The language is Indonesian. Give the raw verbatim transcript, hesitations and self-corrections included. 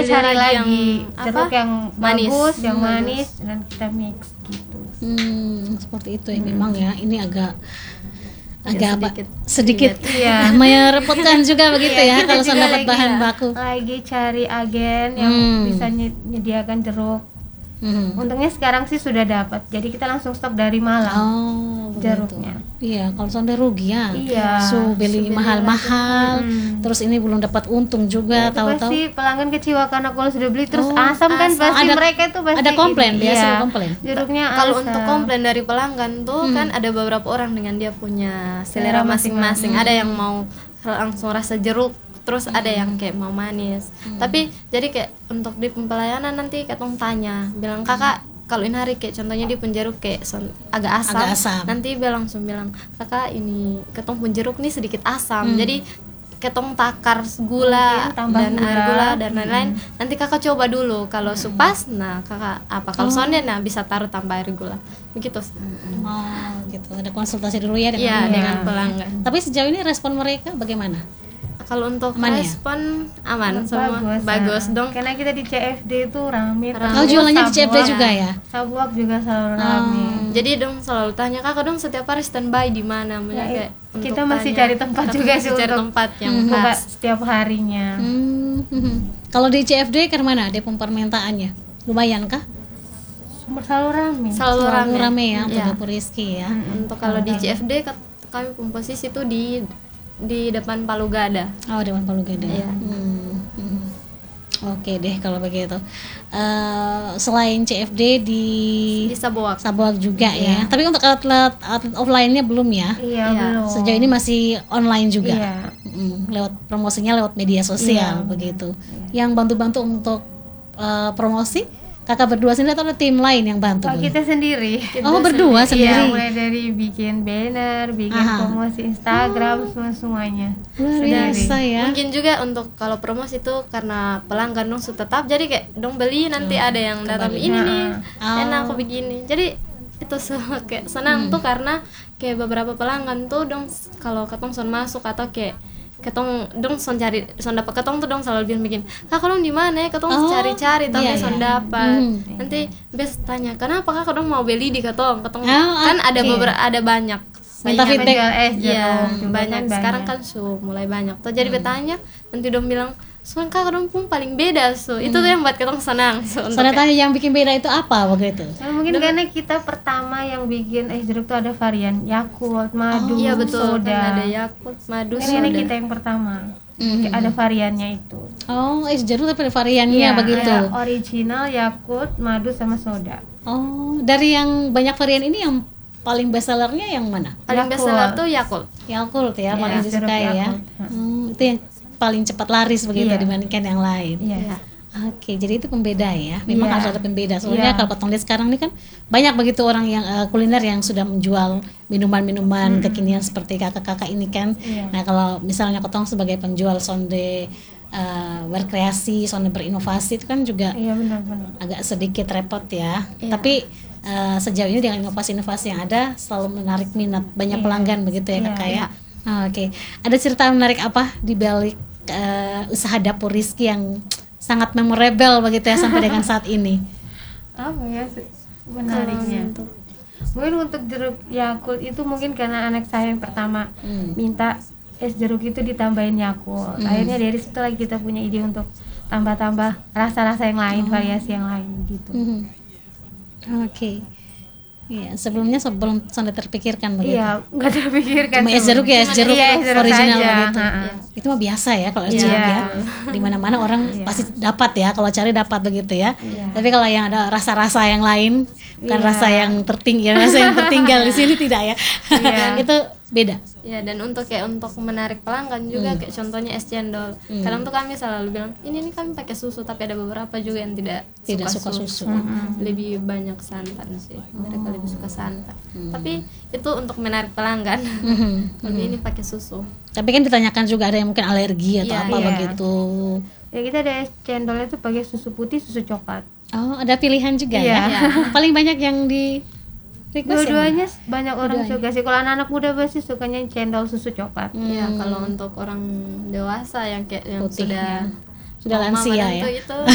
cari lagi yang jeruk apa? yang Manis. bagus, yang Hmm, manis dan kita mix gitu. Hmm, seperti itu ya. Memang ya, ini agak agak apa? sedikit Sedikit Iya. merepotkan juga begitu ya Kita kalau juga sudah dapat lagi- bahan baku. Lagi cari agen yang Hmm. bisa ny- menyediakan jeruk. Hmm. Untungnya sekarang sih sudah dapat. Jadi kita langsung stok dari Malang. Oh, begitu. Jeruknya. Iya, kalau sonde rugi ya. Iya. So beli mahal-mahal, Hmm. terus ini belum dapat untung juga, Itu tahu-tahu. pasti pelanggan kecewa karena kalau sudah beli terus Oh, asam kan asam. pasti Ada- mereka itu pasti ada komplain, ini, biasa iya. komplain. Jeruknya Kalau asam. untuk komplain dari pelanggan tuh Hmm. kan ada beberapa orang dengan dia punya Selera selera masing-masing. masing-masing. Ada yang mau langsung rasa jeruk, terus ada yang kayak mau manis. Tapi jadi kayak untuk di pelayanan nanti ketong tanya, bilang kakak kalau ini hari kayak contohnya di pun jeruk kayak son- agak asam, Agak asam. nanti dia langsung bilang kakak ini ketong pun jeruk nih sedikit asam. Hmm. Jadi ketong takar gula Mungkin tambah dan air gula. gula dan lain-lain. Nanti kakak coba dulu. Kalau supas, nah kakak apa? Kalau sonde, nah bisa taruh tambah air gula. Begitu. Oh, gitu. Ada konsultasi dulu ya dengan Iya, pelanggan. dengan pelanggan. Tapi sejauh ini respon mereka bagaimana? Kalau untuk Aman ya? respon aman semua bagus, bagus nah. dong. Karena kita di C F D itu rame. Rame. Oh, jualannya di C F D Sabuak. juga ya? Sabuak juga selalu rame. Jadi dong selalu tanya kakak dong setiap hari standby di mana? Maksudnya Ya, kayak untuk kita masih tanya. cari tempat Kita juga masih sih cari untuk tempat yang buka pas. setiap harinya. Hmm, hmm. Kalau di C F D ke mana? Ada permintaannya? Lumayan kah? Selalu rame. Selalu Selalu rame. rame ya, untuk Iya. dapur Rizky ya. Untuk kalau di C F D kat- kami pun posisi tuh di di depan Palu Gada. Oh, Dewan Palu Gada. Iya. Hmm, hmm. Oke deh kalau begitu. Eh, selain C F D di Di Sabuak. Sabuak juga ya. Tapi untuk outlet outlet offline-nya belum ya. Iya, Iya. belum. Sejauh ini masih online juga. Iya. Mm, lewat promosinya lewat media sosial Iya, begitu. Yang bantu-bantu untuk eh, promosi kakak berdua sendiri atau ada tim lain yang bantu? Oh, Bu? kita sendiri. Oh, berdua sendiri. Iya, mulai dari bikin banner, bikin Aha. promosi Instagram, semua semuanya. Luar Sendiri. biasa ya. Mungkin juga untuk kalau promosi itu karena pelanggan dong sudah tetap, jadi kayak dong beli nanti ada yang datang kembali. ini nih Oh. enak aku begini. Jadi itu se- kayak senang tuh karena kayak beberapa pelanggan tuh dong s- kalau ketong son masuk atau kayak ketong dong son cari son dapat ketong tuh dong selalu bilang bikin kak dong di mana ya ketong Oh, cari-cari tapi iya, son iya. dapat. Hmm. Nanti bes tanya kenapa kak dong mau beli di ketong ketong Oh, kan ada oke. beberapa ada banyak. Minta Banyak feedback. Penjual es Iya, jeruk juga banyak. kan Sekarang banyak. kan su mulai banyak. Tuh jadi bertanya, nanti dong bilang, "Suan kak dong pun paling beda su." Itu tuh yang buat kita senang. Su, untuk Soalnya kayak- tanya yang bikin beda itu apa begitu? Ya, mungkin karena kita pertama yang bikin es jeruk tuh ada varian Yakult, madu, Iya betul, soda. kan ada Yakult, madu, Karena ini soda. kita yang pertama. Mhm. Ada variannya itu. Oh, es jeruk tapi ada variannya Iya, begitu. ada original Yakult, madu sama soda. Oh, dari yang banyak varian ini yang paling best sellernya yang mana? Paling best seller Yakult. tuh Yakult. Yakult ya, Iya, paling jeruk disukai ya. Yakult. Hmm, itu yang paling cepat laris begitu Iya. dibandingkan yang lain. Iya. Iya. Oke, jadi itu pembeda ya. Memang Iya. harus ada pembeda. Soalnya Iya. kalau ketong lihat sekarang ini kan banyak begitu orang yang eh, kuliner yang sudah menjual minuman-minuman kekinian seperti kakak-kakak ini kan. Iya. Nah, kalau misalnya ketong sebagai penjual sonde eh, berkreasi, sonde berinovasi itu kan juga Iya benar-benar. agak sedikit repot ya. Iya. Tapi eh, sejauh ini dengan inovasi-inovasi yang ada selalu menarik minat banyak Iya. pelanggan begitu ya Iya, kakak ya. iya. Ah, Oke, ada cerita menarik apa di balik eh, usaha dapur Rizky yang sangat memorable begitu ya sampai dengan saat ini? Apa ya se- menariknya? Kalau untuk- Mungkin untuk jeruk Yakult itu mungkin karena anak saya yang pertama Hmm. minta es jeruk itu ditambahin Yakult. Hmm. Akhirnya dari situ lagi kita punya ide untuk tambah-tambah rasa-rasa yang lain, variasi yang lain gitu. Mhm. Oke. Iya, sebelumnya sebelum sudah terpikirkan begitu. Iya, nggak terpikirkan. Cuma es jeruk ya, es jeruk Iya, es jeruk original saja. begitu. Ha-ha. Itu mah biasa ya kalau es Iya. jeruk ya. Di mana-mana orang Iya. pasti dapat ya, kalau cari dapat begitu ya. Iya. Tapi kalau yang ada rasa-rasa yang lain, bukan Iya. rasa yang tertinggal, rasa yang tertinggal di sini tidak ya. Iya. Itu beda. Ya, dan untuk kayak untuk menarik pelanggan juga Hmm. kayak contohnya es cendol. Hmm. Kadang tuh kami selalu bilang, "Ini nih kami pakai susu," tapi ada beberapa juga yang tidak Tidak suka susu. Lebih banyak santan sih. Mereka lebih suka santan. Tapi itu untuk menarik pelanggan. Mhm. Lebih ini pakai susu. Tapi kan ditanyakan juga ada yang mungkin alergi atau Iya, apa iya. begitu. Ya kita ada es cendolnya tuh pakai susu putih, susu coklat. Oh, ada pilihan juga Iya. ya. Paling banyak yang di request yang Dua-duanya banyak orang Dua-duanya. suka sih. Kalau anak-anak muda pasti sukanya cendol susu coklat. mana? Ya, Hmm, kalau untuk orang dewasa yang kayak yang Putih, sudah ya. sudah mama lansia badan ya. tuh itu